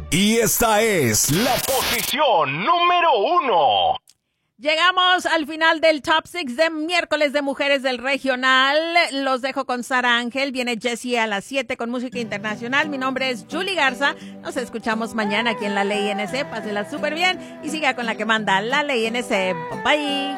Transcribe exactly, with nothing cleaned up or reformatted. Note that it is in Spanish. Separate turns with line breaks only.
Y esta es la posición número uno.
Llegamos al final del Top seis de miércoles de Mujeres del Regional. Los dejo con Sara Ángel. Viene Jessie a las siete con música internacional. Mi nombre es Julie Garza. Nos escuchamos mañana aquí en La Ley N C. Pásela súper bien y siga con la que manda La Ley N C. Bye.